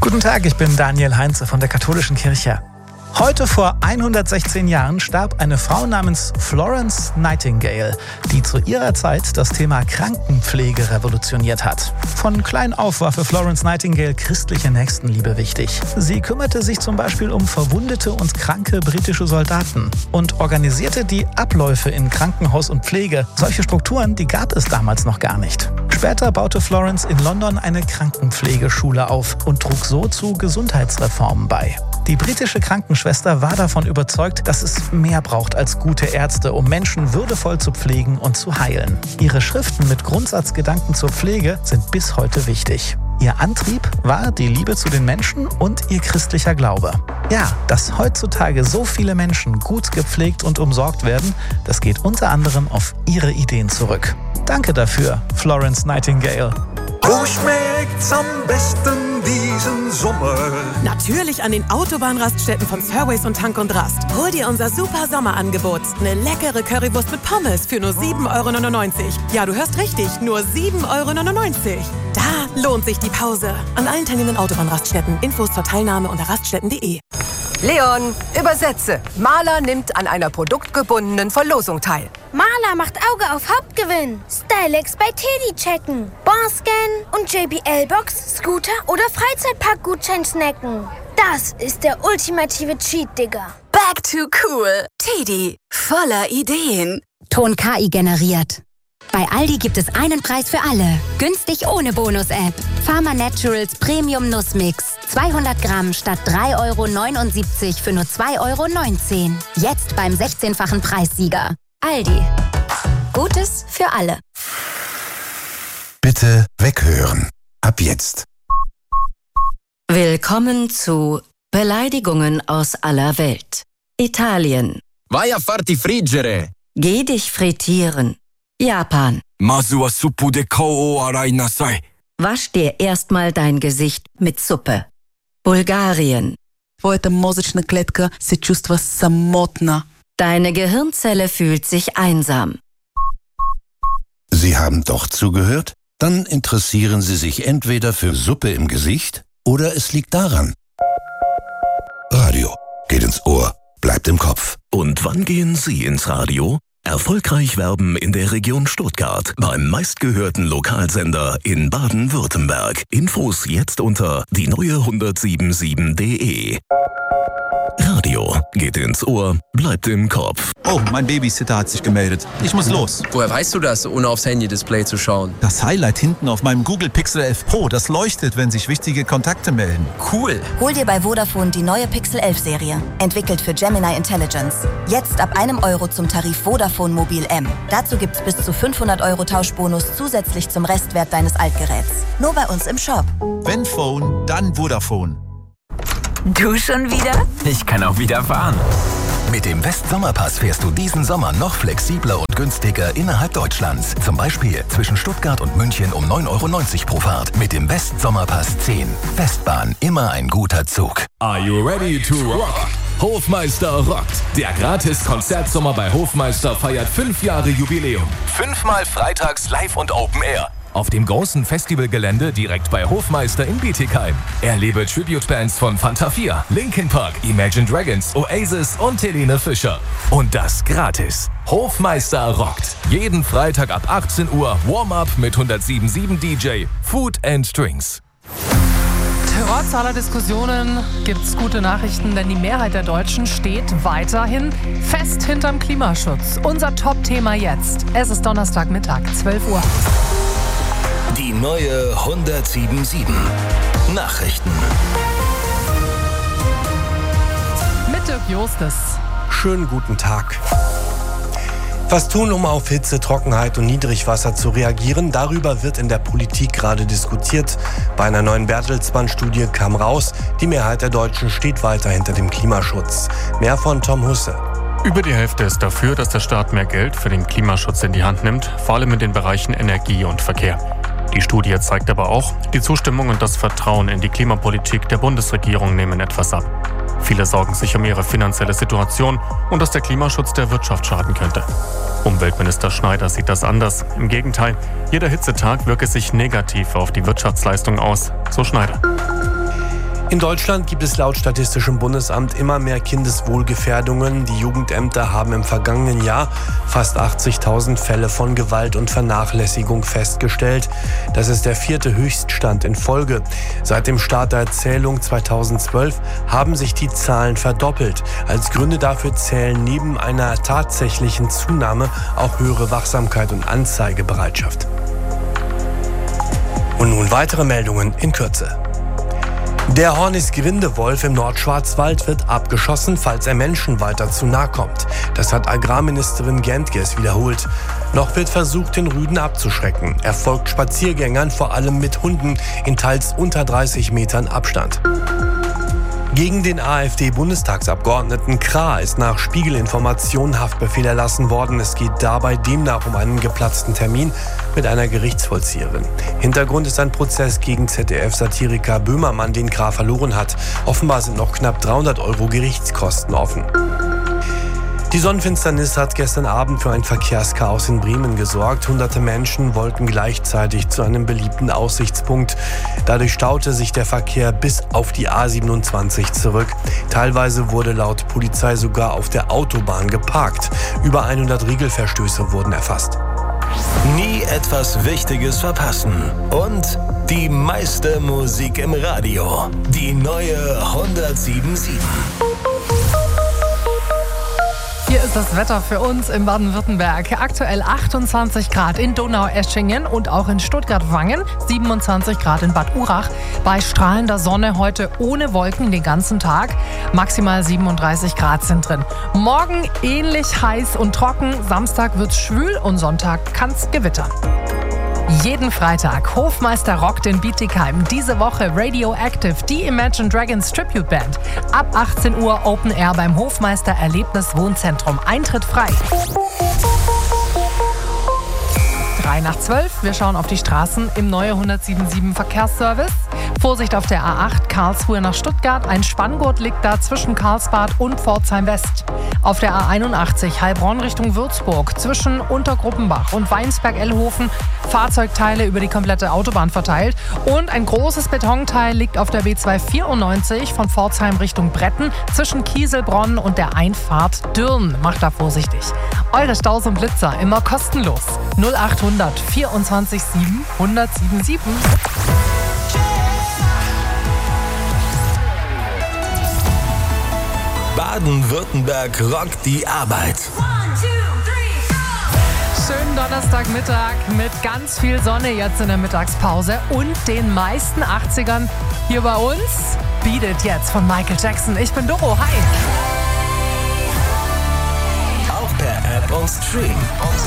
Guten Tag, ich bin Daniel Heinze von der Katholischen Kirche. Heute vor 116 Jahren starb eine Frau namens Florence Nightingale, die zu ihrer Zeit das Thema Krankenpflege revolutioniert hat. Von klein auf war für Florence Nightingale christliche Nächstenliebe wichtig. Sie kümmerte sich zum Beispiel um verwundete und kranke britische Soldaten und organisierte die Abläufe in Krankenhaus und Pflege. Solche Strukturen, die gab es damals noch gar nicht. Später baute Florence in London eine Krankenpflegeschule auf und trug so zu Gesundheitsreformen bei. Die britische Krankenschwester war davon überzeugt, dass es mehr braucht als gute Ärzte, um Menschen würdevoll zu pflegen und zu heilen. Ihre Schriften mit Grundsatzgedanken zur Pflege sind bis heute wichtig. Ihr Antrieb war die Liebe zu den Menschen und ihr christlicher Glaube. Ja, dass heutzutage so viele Menschen gut gepflegt und umsorgt werden, das geht unter anderem auf ihre Ideen zurück. Danke dafür, Florence Nightingale. Wo schmeckt's am besten diesen Sommer? Natürlich an den Autobahnraststätten von Fairways und Tank und Rast. Hol dir unser super Sommerangebot. Eine leckere Currywurst mit Pommes für nur 7,99 €. Ja, du hörst richtig, nur 7,99 €. Da lohnt sich die Pause. An allen teilnehmenden Autobahnraststätten. Infos zur Teilnahme unter raststätten.de. Leon, übersetze. Maler nimmt an einer produktgebundenen Verlosung teil. Maler macht Auge auf Hauptgewinn. Stylex bei Teddy checken. Bonscan und JBL-Box, Scooter oder Freizeitpark-Gutschein snacken. Das ist der ultimative Cheat, Digga. Back to cool. Teddy, voller Ideen. Ton KI generiert. Bei Aldi gibt es einen Preis für alle. Günstig ohne Bonus-App. Pharma Naturals Premium Nussmix. 200 Gramm statt 3,79 € für nur 2,19 €. Jetzt beim 16-fachen Preissieger. Aldi. Gutes für alle. Bitte weghören. Ab jetzt. Willkommen zu Beleidigungen aus aller Welt. Italien. Vai a farti friggere. Geh dich frittieren. Japan. Masu wa suppu de kou o arai nasai. Wasch dir erstmal dein Gesicht mit Suppe. Bulgarien. Твоята мозъчна клетка се чувства самотна. Deine Gehirnzelle fühlt sich einsam. Sie haben doch zugehört? Dann interessieren Sie sich entweder für Suppe im Gesicht oder es liegt daran. Radio geht ins Ohr, bleibt im Kopf. Und wann gehen Sie ins Radio? Erfolgreich werben in der Region Stuttgart beim meistgehörten Lokalsender in Baden-Württemberg. Infos jetzt unter die neue1077.de. Radio geht ins Ohr, bleibt im Kopf. Oh, mein Babysitter hat sich gemeldet. Ich muss los. Woher weißt du das, ohne aufs Handy-Display zu schauen? Das Highlight hinten auf meinem Google Pixel 11 Pro, das leuchtet, wenn sich wichtige Kontakte melden. Cool. Hol dir bei Vodafone die neue Pixel 11 Serie. Entwickelt für Gemini Intelligence. Jetzt ab €1 zum Tarif Vodafone Mobil M. Dazu gibt's bis zu 500 € Tauschbonus zusätzlich zum Restwert deines Altgeräts. Nur bei uns im Shop. Wenn Phone, dann Vodafone. Du schon wieder? Ich kann auch wieder fahren. Mit dem West-Sommerpass fährst du diesen Sommer noch flexibler und günstiger innerhalb Deutschlands. Zum Beispiel zwischen Stuttgart und München um 9,90 € pro Fahrt. Mit dem West-Sommerpass 10. Westbahn, immer ein guter Zug. Are you ready to rock? Hofmeister rockt. Der Gratis-Konzertsommer bei Hofmeister feiert 5 Jahre Jubiläum. 5-mal freitags live und Open Air. Auf dem großen Festivalgelände direkt bei Hofmeister in Bietigheim. Erlebe Tribute-Bands von Fanta 4, Linkin Park, Imagine Dragons, Oasis und Helene Fischer. Und das gratis. Hofmeister rockt. Jeden Freitag ab 18 Uhr Warm-up mit 107.7 DJ, Food and Drinks. Trotz aller Diskussionen gibt's gute Nachrichten, denn die Mehrheit der Deutschen steht weiterhin fest hinterm Klimaschutz. Unser Top-Thema jetzt. Es ist Donnerstagmittag, 12 Uhr. Die neue 107.7 Nachrichten. Mit Dirk Justes. Schönen guten Tag. Was tun, um auf Hitze, Trockenheit und Niedrigwasser zu reagieren? Darüber wird in der Politik gerade diskutiert. Bei einer neuen Bertelsmann-Studie kam raus, die Mehrheit der Deutschen steht weiter hinter dem Klimaschutz. Mehr von Tom Husse. Über die Hälfte ist dafür, dass der Staat mehr Geld für den Klimaschutz in die Hand nimmt, vor allem in den Bereichen Energie und Verkehr. Die Studie zeigt aber auch, die Zustimmung und das Vertrauen in die Klimapolitik der Bundesregierung nehmen etwas ab. Viele sorgen sich um ihre finanzielle Situation und dass der Klimaschutz der Wirtschaft schaden könnte. Umweltminister Schneider sieht das anders. Im Gegenteil, jeder Hitzetag wirke sich negativ auf die Wirtschaftsleistung aus, so Schneider. In Deutschland gibt es laut Statistischem Bundesamt immer mehr Kindeswohlgefährdungen. Die Jugendämter haben im vergangenen Jahr fast 80.000 Fälle von Gewalt und Vernachlässigung festgestellt. Das ist der 4. Höchststand in Folge. Seit dem Start der Erzählung 2012 haben sich die Zahlen verdoppelt. Als Gründe dafür zählen neben einer tatsächlichen Zunahme auch höhere Wachsamkeit und Anzeigebereitschaft. Und nun weitere Meldungen in Kürze. Der Hornis-Grindewolf im Nordschwarzwald wird abgeschossen, falls er Menschen weiter zu nahe kommt. Das hat Agrarministerin Gentges wiederholt. Noch wird versucht, den Rüden abzuschrecken. Er folgt Spaziergängern, vor allem mit Hunden, in teils unter 30 Metern Abstand. Gegen den AfD-Bundestagsabgeordneten Krah ist nach Spiegel-Informationen Haftbefehl erlassen worden. Es geht dabei demnach um einen geplatzten Termin mit einer Gerichtsvollzieherin. Hintergrund ist ein Prozess gegen ZDF-Satiriker Böhmermann, den Krah verloren hat. Offenbar sind noch knapp 300 € Gerichtskosten offen. Die Sonnenfinsternis hat gestern Abend für ein Verkehrschaos in Bremen gesorgt. Hunderte Menschen wollten gleichzeitig zu einem beliebten Aussichtspunkt. Dadurch staute sich der Verkehr bis auf die A27 zurück. Teilweise wurde laut Polizei sogar auf der Autobahn geparkt. Über 100 Regelverstöße wurden erfasst. Nie etwas Wichtiges verpassen. Und die meiste Musik im Radio. Die neue 107.7. Hier ist das Wetter für uns in Baden-Württemberg. Aktuell 28 Grad in Donaueschingen und auch in Stuttgart-Wangen, 27 Grad in Bad Urach. Bei strahlender Sonne heute ohne Wolken den ganzen Tag. Maximal 37 Grad sind drin. Morgen ähnlich heiß und trocken. Samstag wird's schwül und Sonntag kann's gewittern. Jeden Freitag Hofmeister rockt in Bietigheim. Diese Woche Radioactive, die Imagine Dragons Tribute Band. Ab 18 Uhr Open Air beim Hofmeister Erlebnis Wohnzentrum. Eintritt frei. 11:03. Wir schauen auf die Straßen im neue 107.7 Verkehrsservice. Vorsicht auf der A8 Karlsruhe nach Stuttgart. Ein Spanngurt liegt da zwischen Karlsbad und Pforzheim West. Auf der A81 Heilbronn Richtung Würzburg zwischen Untergruppenbach und Weinsberg-Ellhofen Fahrzeugteile über die komplette Autobahn verteilt. Und ein großes Betonteil liegt auf der B294 von Pforzheim Richtung Bretten zwischen Kieselbronn und der Einfahrt Dürn. Macht da vorsichtig. Eure Staus und Blitzer immer kostenlos. 0800 24 7 1077. Baden-Württemberg rockt die Arbeit. Schönen Donnerstagmittag mit ganz viel Sonne jetzt in der Mittagspause und den meisten 80ern hier bei uns. Beat It jetzt von Michael Jackson. Ich bin Doro. Hi. Auch per App und Stream.